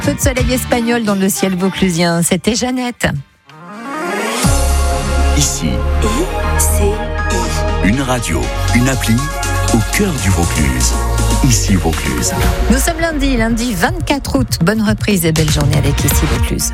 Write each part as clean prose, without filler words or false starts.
Peu de soleil espagnol dans le ciel vauclusien. C'était Jeannette. Ici, une radio, une appli au cœur du Vaucluse. Ici Vaucluse. Nous sommes lundi 24 août. Bonne reprise et belle journée avec Ici Vaucluse.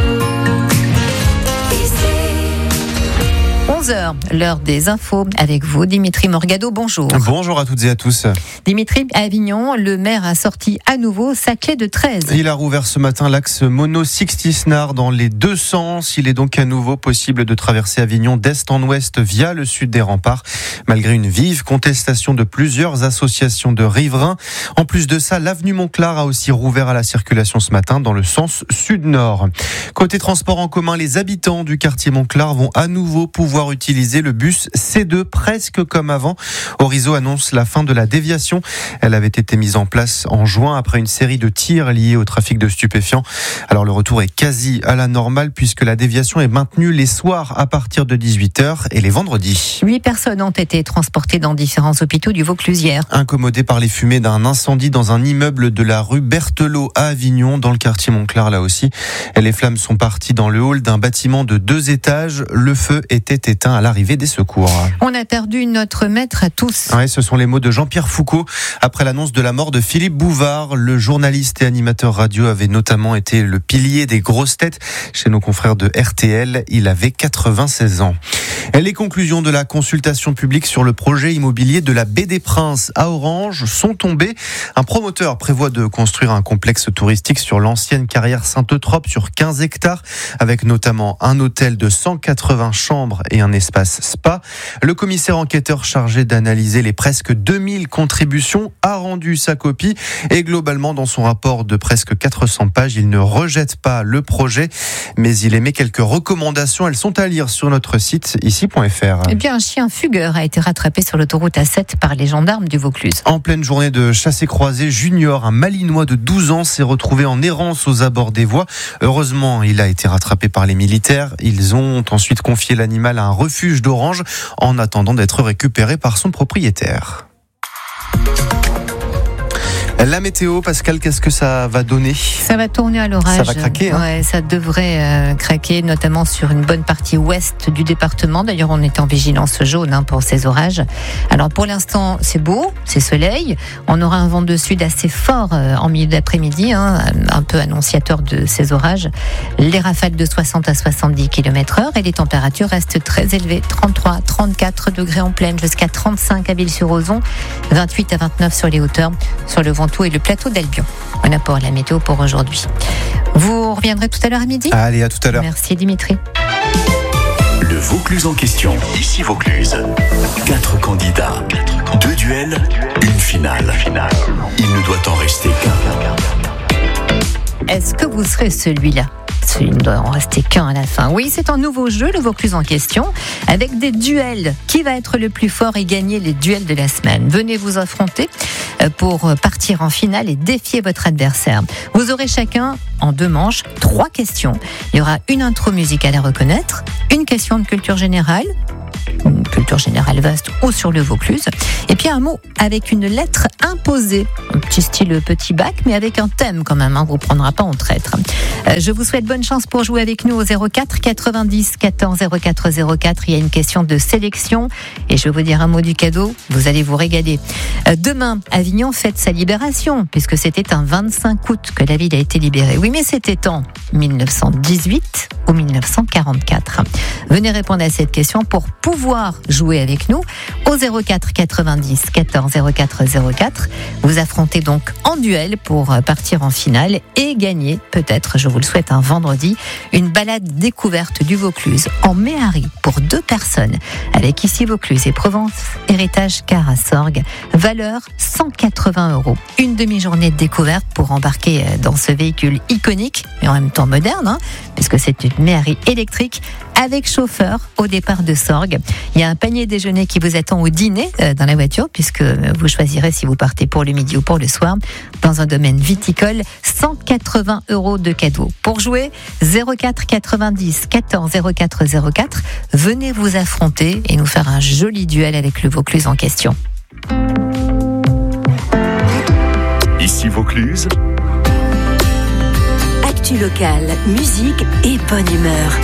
11h, l'heure des infos avec vous, Dimitri Morgado, bonjour. Bonjour à toutes et à tous. Dimitri, à Avignon, le maire a sorti à nouveau sa clé de 13. Il a rouvert ce matin l'axe Mono Sixty-Snare dans les deux sens. Il est donc à nouveau possible de traverser Avignon d'est en ouest via le sud des remparts, malgré une vive contestation de plusieurs associations de riverains. En plus de ça, l'avenue Montclar a aussi rouvert à la circulation ce matin dans le sens sud-nord. Côté transport en commun, les habitants du quartier Montclar vont à nouveau pouvoir utiliser le bus C2 presque comme avant. Orizo annonce la fin de la déviation. Elle avait été mise en place en juin après une série de tirs liés au trafic de stupéfiants. Alors le retour est quasi à la normale puisque la déviation est maintenue les soirs à partir de 18h et les vendredis. 8 personnes ont été transportées dans différents hôpitaux du Vaucluse hier. Incommodées par les fumées d'un incendie dans un immeuble de la rue Berthelot à Avignon, dans le quartier Montclar là aussi. Les flammes sont parties dans le hall d'un bâtiment de 2 étages. Le feu était éteint à l'arrivée des secours. On a perdu notre maître à tous. Ouais, ce sont les mots de Jean-Pierre Foucault après l'annonce de la mort de Philippe Bouvard. Le journaliste et animateur radio avait notamment été le pilier des grosses têtes chez nos confrères de RTL. Il avait 96 ans. Les conclusions de la consultation publique sur le projet immobilier de la Baie des Princes à Orange sont tombées. Un promoteur prévoit de construire un complexe touristique sur l'ancienne carrière Saint-Eutrope sur 15 hectares avec notamment un hôtel de 180 chambres et un espace spa. Le commissaire enquêteur chargé d'analyser les presque 2000 contributions a rendu sa copie et globalement dans son rapport de presque 400 pages, il ne rejette pas le projet mais il émet quelques recommandations. Elles sont à lire sur notre site ici.fr. Eh bien, un chien fugueur a été rattrapé sur l'autoroute A7 par les gendarmes du Vaucluse. En pleine journée de chassé-croisé, Junior, un Malinois de 12 ans, s'est retrouvé en errance aux abords des voies. Heureusement, il a été rattrapé par les militaires. Ils ont ensuite confié l'animal à un refuge d'Orange en attendant d'être récupéré par son propriétaire. La météo, Pascal, qu'est-ce que ça va donner ? Ça va tourner à l'orage. Ça va craquer, hein ? Ouais, ça devrait craquer, notamment sur une bonne partie ouest du département. D'ailleurs, on est en vigilance jaune pour ces orages. Alors, pour l'instant, c'est beau, c'est soleil. On aura un vent de sud assez fort en milieu d'après-midi, un peu annonciateur de ces orages. Les rafales de 60 à 70 km/h et les températures restent très élevées. 33, 34 degrés en plaine, jusqu'à 35 à Ville-sur-Ozon, 28 à 29 sur les hauteurs, sur le Ventoux et le plateau d'Albion. Voilà pour la météo pour aujourd'hui. Vous reviendrez tout à l'heure à midi ? Allez, à tout à l'heure. Merci Dimitri. Le Vaucluse en question. Ici Vaucluse. 4 candidats. 2 duels, une finale. Il ne doit en rester qu'un. Est-ce que vous serez celui-là ? Il ne doit en rester qu'un à la fin. Oui, c'est un nouveau jeu, le Vaucluse en question, avec des duels. Qui va être le plus fort et gagner les duels de la semaine ? Venez vous affronter pour partir en finale et défier votre adversaire. Vous aurez chacun, en 2 manches, 3 questions. Il y aura une intro musicale à reconnaître, une question de culture générale vaste ou sur le Vaucluse, et puis un mot avec une lettre imposée, un petit style petit bac, mais avec un thème quand même, vous ne prendra pas en traître. Je vous souhaite bonne chance pour jouer avec nous au 04 90 14 04 04. Il y a une question de sélection et je vais vous dire un mot du cadeau, vous allez vous régaler. Demain, Avignon fête sa libération, puisque c'était un 25 août que la ville a été libérée. Oui, mais c'était en 1918 ou 1944. Venez répondre à cette question pour pouvoir jouer avec nous au 04 90 14 04 04. Vous affrontez donc en duel pour partir en finale et gagner, peut-être, je vous le souhaite, un vendredi, une balade découverte du Vaucluse en Méhari pour 2 personnes avec Ici Vaucluse et Provence Héritage Car à Sorgues. Valeur 180 €. Une demi-journée de découverte pour embarquer dans ce véhicule iconique, mais en même temps moderne, puisque c'est une Méhari électrique avec chauffeur au départ de Sorgues. Il y a un panier déjeuner qui vous attend au dîner dans la voiture, puisque vous choisirez si vous partez pour le midi ou pour le soir. Dans un domaine viticole, 180 € de cadeaux. Pour jouer, 04 90 14 04 04. Venez vous affronter et nous faire un joli duel avec le Vaucluse en question. Ici Vaucluse. Actu locale, musique et bonne humeur.